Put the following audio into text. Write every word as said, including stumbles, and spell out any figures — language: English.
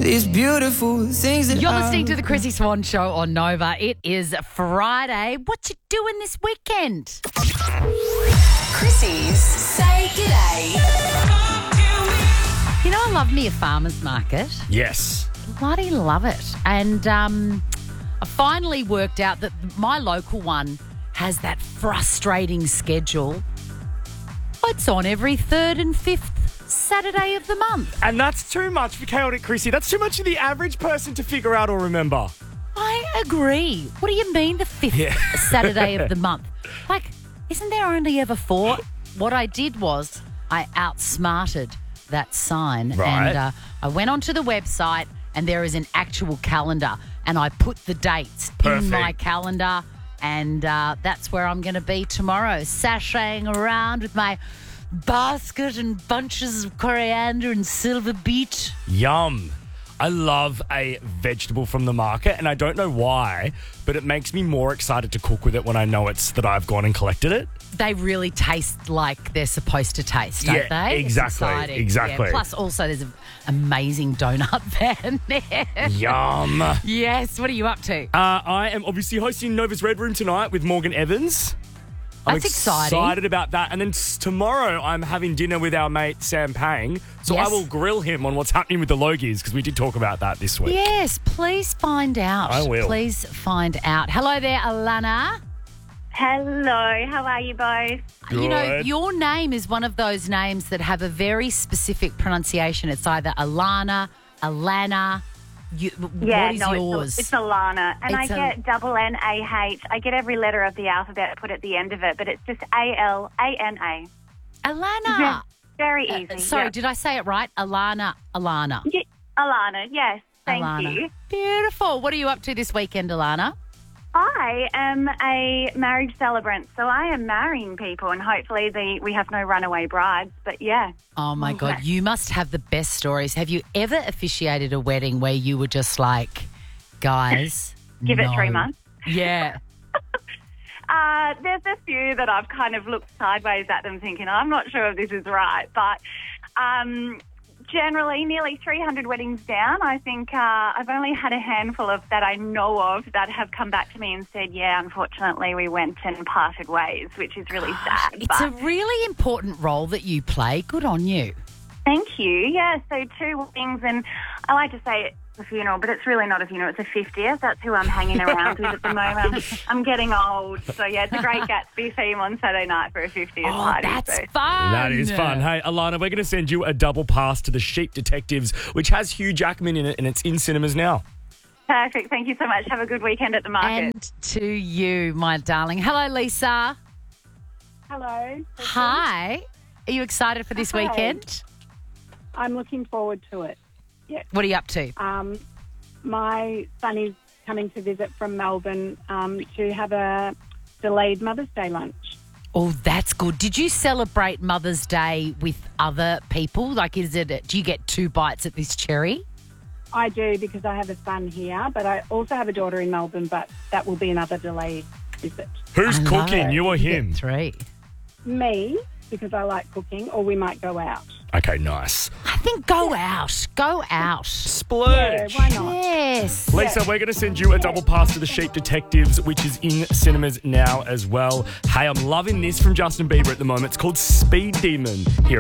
these beautiful things that You're I- listening to the Chrissy Swan Show on Nova. It is Friday. What you doing this weekend? Chrissy's Say G'day. You know, I love me a farmer's market. Yes. Bloody love it. And um, I finally worked out that my local one has that frustrating schedule. It's on every third and fifth Saturday of the month. And that's too much for Chaotic Chrissy. That's too much for the average person to figure out or remember. I agree. What do you mean the fifth Yeah. Saturday of the month? Like, isn't there only ever four? What I did was I outsmarted that sign. Right. And uh, I went onto the website and there is an actual calendar and I put the dates Perfect. in my calendar and uh, that's where I'm going to be tomorrow, sashaying around with my basket and bunches of coriander and silver beet. Yum. I love a vegetable from the market, and I don't know why, but it makes me more excited to cook with it when I know it's that I've gone and collected it. They really taste like they're supposed to taste, don't Yeah, they? It's exactly, exciting. exactly. Yeah, plus, also, there's an amazing donut van there. Yum. Uh, Yes. What are you up to? I am obviously hosting Nova's Red Room tonight with Morgan Evans. I'm That's exciting. excited about that. And then s- tomorrow I'm having dinner with our mate Sam Pang. So Yes. I will grill him on what's happening with the Logies because we did talk about that this week. Yes, please find out. I will. Please find out. Hello there, Alana. Hello, how are you both? You know, Good. your name is one of those names that have a very specific pronunciation. It's either Alana, Alana. You, Yeah, what is no, yours? it's, it's Alana. And It's I a- get double N A H. I get every letter of the alphabet put at the end of it, but it's just A L A N A. Alana. Very Uh, easy. sorry, Yep. did I say it right? Alana, Alana. Ye- Alana, yes. Thank Alana. you. Beautiful. What are you up to this weekend, Alana? I am a marriage celebrant, so I am marrying people, and hopefully the, we have no runaway brides. But yeah, Oh, my God. Okay. You must have the best stories. Have you ever officiated a wedding where you were just like, guys, give it no. three months. Yeah. Uh, there's a few that I've kind of looked sideways at them thinking, I'm not sure if this is right. But um, generally, nearly three hundred weddings down, I think uh, I've only had a handful of that I know of that have come back to me and said, yeah, unfortunately, we went and parted ways, which is really sad. It's but a really important role that you play. Good on you. thank you. Yeah, so two weddings, and I like to say it's a funeral, but it's really not a funeral. It's a fiftieth. That's who I'm hanging around with at the moment. I'm getting old. So, yeah, it's a great Gatsby theme on Saturday night for a fiftieth Oh, party. that's so. fun. That is fun. Hey, Alana, we're going to send you a double pass to The Sheep Detectives, which has Hugh Jackman in it, and it's in cinemas now. Perfect. Thank you so much. Have a good weekend at the market. And to you, my darling. Hello, Lisa. Hello. Hi. Are you excited for this Hi. weekend? I'm looking forward to it. What are you up to? Um, my son is coming to visit from Melbourne um, to have a delayed Mother's Day lunch. Oh, that's good. Did you celebrate Mother's Day with other people? Like, is it? Do you get two bites at this cherry? I do because I have a son here, but I also have a daughter in Melbourne, but that will be another delayed visit. Who's I know. cooking, you or You get him? Three. Me, because I like cooking, or we might go out. Okay, nice. I think go out. Go out. Splurge. Yeah, why not? Yes. Lisa, we're going to send you a double pass to The Sheep Detectives, which is in cinemas now as well. Hey, I'm loving this from Justin Bieber at the moment. It's called Speed Demon here.